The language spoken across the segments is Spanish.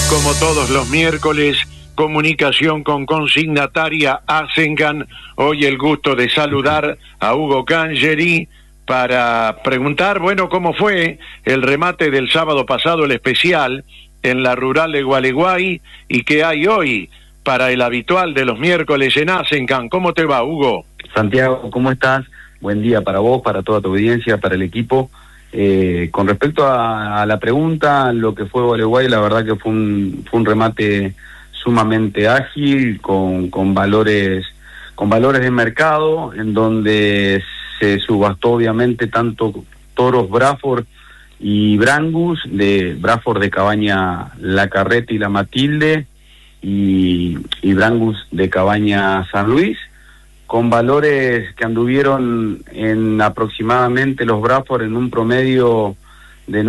Como todos los miércoles, comunicación con consignataria Asencan. Hoy el gusto de saludar a Hugo Cangeri para preguntar, bueno, cómo fue el remate del sábado pasado, el especial, en la rural de Gualeguay, y qué hay hoy para el habitual de los miércoles en Asencan. ¿Cómo te va, Hugo? Santiago, ¿cómo estás? Buen día para vos, para toda tu audiencia, para el equipo. Con respecto a la pregunta, lo que fue Gualeguay, la verdad que fue un remate sumamente ágil, con valores de mercado, en donde se subastó obviamente tanto toros Braford y Brangus, de Braford de Cabaña La Carreta y La Matilde, y Brangus de Cabaña San Luis, con valores que anduvieron en aproximadamente los Braford en un promedio de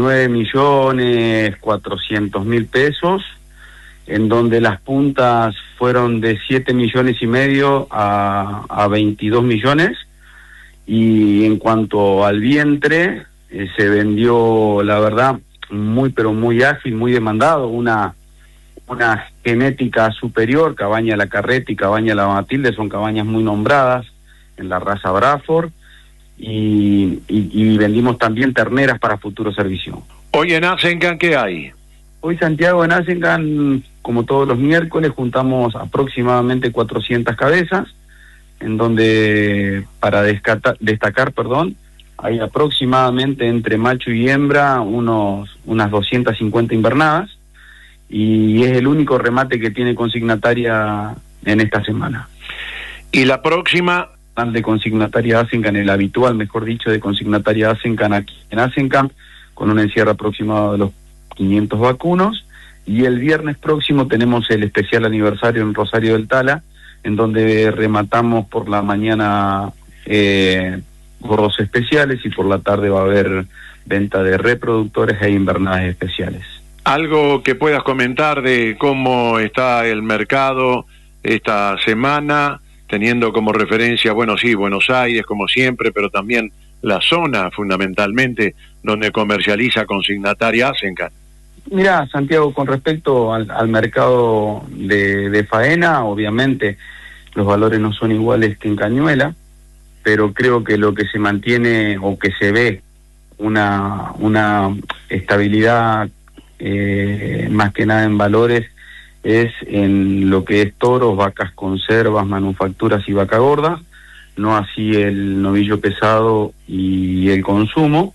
9.400.000 pesos, en donde las puntas fueron de 7,5 millones a 22 millones, y en cuanto al vientre, se vendió, la verdad, muy pero muy ágil, muy demandado, una genética superior. Cabaña La Carreta y Cabaña La Matilde son cabañas muy nombradas en la raza Braford, y vendimos también terneras para futuro servicio. Hoy en Asencan, ¿qué hay? Hoy, Santiago, en Asencan, como todos los miércoles, juntamos aproximadamente 400 cabezas, en donde, para destacar, hay aproximadamente entre macho y hembra unas 250 invernadas, y es el único remate que tiene consignataria en esta semana. ¿Y la próxima? De consignataria Asencan, el habitual, mejor dicho, de consignataria Asencan aquí en Asencan, con un encierre aproximado de los 500 vacunos, y el viernes próximo tenemos el especial aniversario en Rosario del Tala, en donde rematamos por la mañana gorros especiales, y por la tarde va a haber venta de reproductores e invernadas especiales. ¿Algo que puedas comentar de cómo está el mercado esta semana, teniendo como referencia, bueno, sí, Buenos Aires como siempre, pero también la zona fundamentalmente donde comercializa consignataria Asencan? Mirá, Santiago, con respecto al mercado de faena, obviamente los valores no son iguales que en Cañuela, pero creo que lo que se mantiene, o que se ve una estabilidad más que nada en valores, es en lo que es toros, vacas conservas, manufacturas y vaca gorda, no así el novillo pesado y el consumo.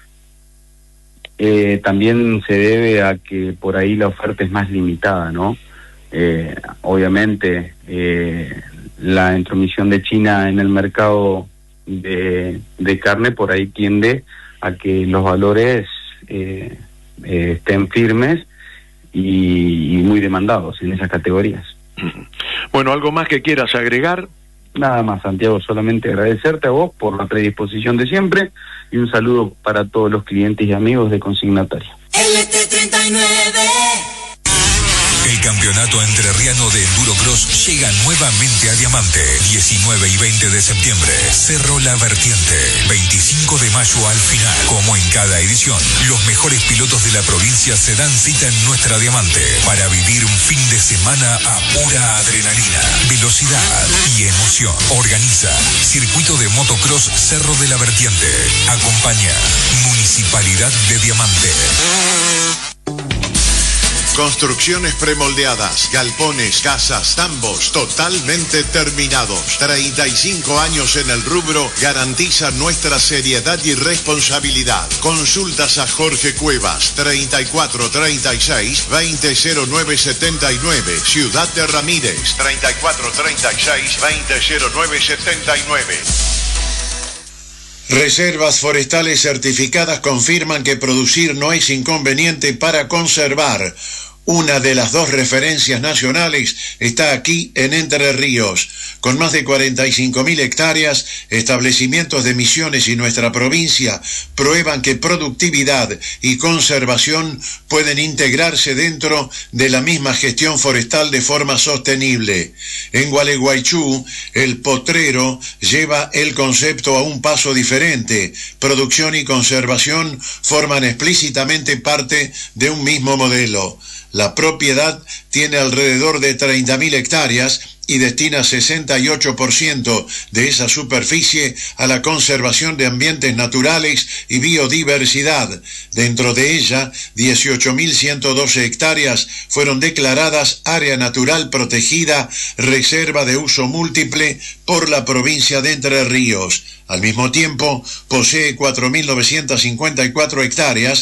También se debe a que por ahí la oferta es más limitada, ¿no? Obviamente la intromisión de China en el mercado de carne por ahí tiende a que los valores estén firmes y muy demandados en esas categorías. Bueno, ¿algo más que quieras agregar? Nada más, Santiago, solamente agradecerte a vos por la predisposición de siempre, y un saludo para todos los clientes y amigos de Consignataria. LT39. El campeonato entrerriano de Endurocross llega nuevamente a Diamante. 19 y 20 de septiembre. Cerro La Vertiente. 25 de mayo al final. Como en cada edición, los mejores pilotos de la provincia se dan cita en nuestra Diamante para vivir un fin de semana a pura adrenalina, velocidad y emoción. Organiza Circuito de Motocross Cerro de La Vertiente. Acompaña Municipalidad de Diamante. Construcciones premoldeadas, galpones, casas, tambos, totalmente terminados. 35 años en el rubro garantizan nuestra seriedad y responsabilidad. Consultas a Jorge Cuevas, 3436-200979. Ciudad de Ramírez, 3436-200979. Reservas forestales certificadas confirman que producir no es inconveniente para conservar. Una de las dos referencias nacionales está aquí en Entre Ríos. Con más de 45.000 hectáreas, establecimientos de Misiones y nuestra provincia prueban que productividad y conservación pueden integrarse dentro de la misma gestión forestal de forma sostenible. En Gualeguaychú, el potrero lleva el concepto a un paso diferente. Producción y conservación forman explícitamente parte de un mismo modelo. La propiedad tiene alrededor de 30.000 hectáreas y destina 68% de esa superficie a la conservación de ambientes naturales y biodiversidad. Dentro de ella, 18.112 hectáreas fueron declaradas área natural protegida, reserva de uso múltiple por la provincia de Entre Ríos. Al mismo tiempo, posee 4.954 hectáreas